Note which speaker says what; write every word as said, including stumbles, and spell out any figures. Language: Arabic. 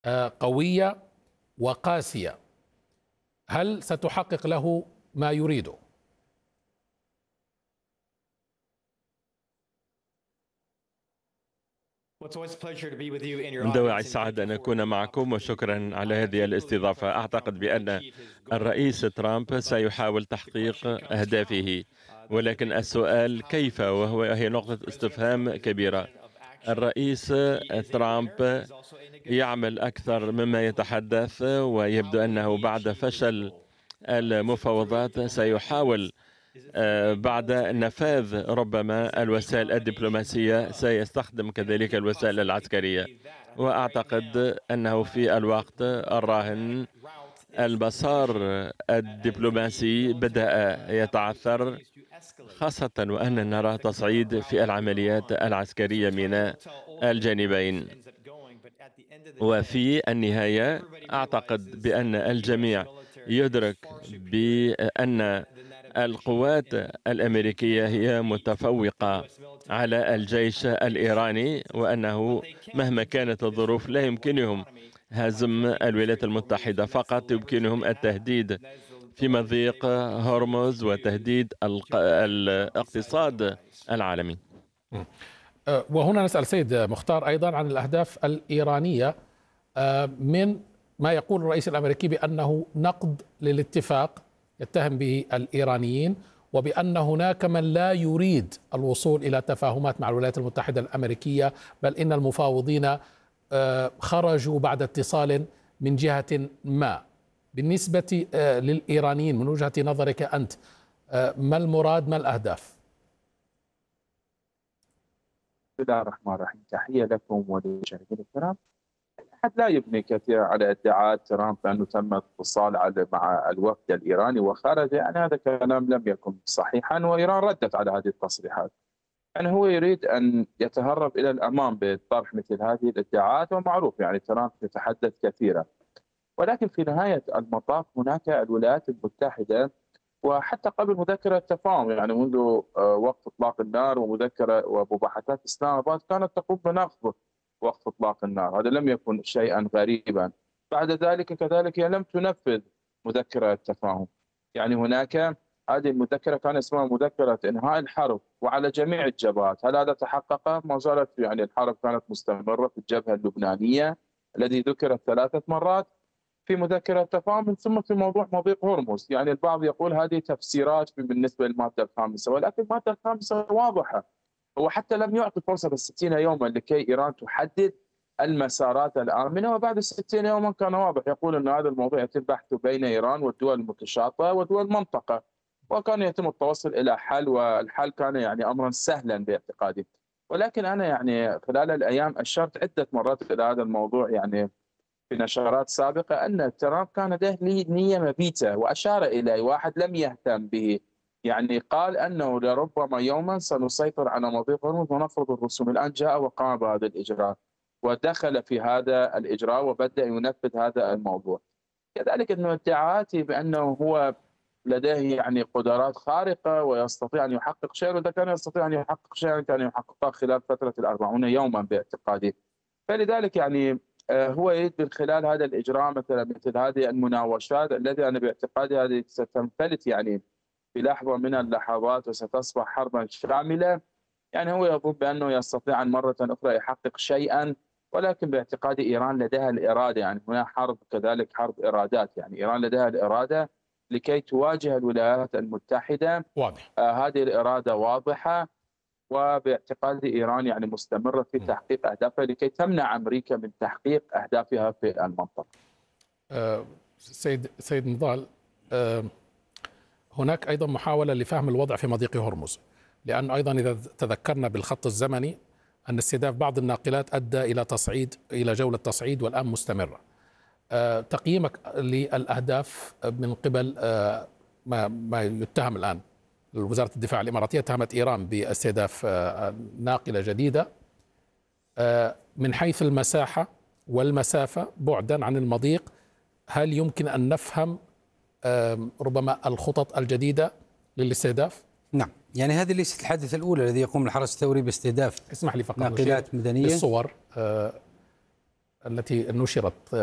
Speaker 1: قوية وقاسية، هل ستحقق له ما يريده؟
Speaker 2: من دواعي السعادة أن أكون معكم، وشكرا على هذه الاستضافة. أعتقد بأن الرئيس ترامب سيحاول تحقيق أهدافه، ولكن السؤال كيف، وهو هي نقطة استفهام كبيرة. الرئيس ترامب يعمل أكثر مما يتحدث، ويبدو أنه بعد فشل المفاوضات سيحاول بعد نفاذ ربما الوسائل الدبلوماسية سيستخدم كذلك الوسائل العسكرية. وأعتقد أنه في الوقت الراهن المسار الدبلوماسي بدأ يتعثر، خاصة وأن نرى تصعيد في العمليات العسكرية من الجانبين. وفي النهاية أعتقد بأن الجميع يدرك بأن القوات الأمريكية هي متفوقة على الجيش الإيراني، وأنه مهما كانت الظروف لا يمكنهم هزم الولايات المتحدة، فقط يمكنهم التهديد في مضيق هرمز وتهديد الاقتصاد العالمي.
Speaker 1: وهنا نسأل سيد مختار أيضا عن الأهداف الإيرانية، من ما يقول الرئيس الأمريكي بأنه نقض للاتفاق يتهم به الإيرانيين، وبأن هناك من لا يريد الوصول إلى تفاهمات مع الولايات المتحدة الأمريكية، بل إن المفاوضين خرجوا بعد اتصال من جهة ما. بالنسبة للإيرانيين من وجهة نظرك أنت، ما المراد، ما الأهداف؟
Speaker 3: بسم الله الرحمن الرحيم. تحية لكم وللمشاهدين الكرام. أحد لا يبني كثير على ادعاءات ترامب أنه تم اتصال مع الوفد الإيراني وخرج، يعني هذا كلام لم يكن صحيحا، وإيران ردت على هذه التصريحات. يعني هو يريد أن يتهرب إلى الأمام بطرح مثل هذه الادعاءات، ومعروف يعني ترامب يتحدث كثيرا، ولكن في نهاية المطاف هناك الولايات المتحدة، وحتى قبل مذكرة تفاهم يعني منذ وقف إطلاق النار ومذكرة ومباحثات إسلام آباد كانت تقوم بنقض وقف إطلاق النار، هذا لم يكن شيئا غريبا. بعد ذلك كذلك هي لم تنفذ مذكرة التفاهم، يعني هناك هذه المذكرة كان اسمها مذكرة إنهاء الحرب وعلى جميع الجبهات. هل هذا تحقق؟ ما زالت يعني الحرب كانت مستمرة في الجبهة اللبنانية الذي ذكرت ثلاثة مرات في مذكرة التفاهم، ثم في موضوع مضيق هرمز. يعني البعض يقول هذه تفسيرات بالنسبة للمادة الخامسة، ولكن المادة الخامسة واضحة. هو حتى لم يعطي فرصة بالستين يوما لكي إيران تحدد المسارات الآمنة، وبعد الستين يوما كان واضح يقول أن هذا الموضوع يتم بحثه بين إيران والدول المتشاطئة ودول المنطقة، وكان يتم التوصل إلى حل، والحل كان يعني أمرا سهلا باعتقادي. ولكن أنا يعني خلال الأيام أشرت عدة مرات إلى هذا الموضوع يعني في نشرات سابقة، أن ترامب كان له نية مبيتة، وأشار إلى واحد لم يهتم به، يعني قال أنه لربما يوما سنسيطر على مضيق هرمز ونفرض الرسوم. الآن جاء وقام بهذا الإجراء ودخل في هذا الإجراء وبدأ ينفذ هذا الموضوع. كذلك أنه ادعاءاتي بأنه هو لديه يعني قدرات خارقة ويستطيع أن يحقق شيئا، وإذا كان يستطيع أن يحقق شيئا كان يحققه خلال فترة الأربعون يوما باعتقادي. فلذلك يعني هو يريد من خلال هذا الإجراء مثلا مثل هذه المناوشات التي أنا باعتقادي هذه ستنفلت يعني في لحظة من اللحظات وستصبح حربا شاملة. يعني هو يظن بأنه يستطيع مرة أخرى يحقق شيئا، ولكن باعتقادي إيران لديها الإرادة، يعني هنا حرب كذلك حرب إرادات، يعني إيران لديها الإرادة لكي تواجه الولايات المتحدة.
Speaker 1: واضح.
Speaker 3: آه هذه الإرادة واضحة، وباعتقادي إيران يعني مستمرة في تحقيق أهدافها لكي تمنع أمريكا من تحقيق أهدافها في المنطقة.
Speaker 1: أه سيد سيد نضال، أه هناك أيضا محاولة لفهم الوضع في مضيق هرمز، لأن أيضا إذا تذكرنا بالخط الزمني أن استهداف بعض الناقلات أدى إلى تصعيد إلى جولة تصعيد والآن مستمرة. أه تقييمك للأهداف من قبل أه ما ما يتهم الآن وزارة الدفاع الإماراتية اتهمت إيران باستهداف ناقلة جديدة من حيث المساحة والمسافة بعدا عن المضيق. هل يمكن أن نفهم ربما الخطط الجديدة للاستهداف؟
Speaker 4: نعم، يعني هذه ليست الحادثة الأولى الذي يقوم الحرس الثوري باستهداف
Speaker 1: اسمح لي فقط
Speaker 4: ناقلات مدنية.
Speaker 1: الصور التي نشرت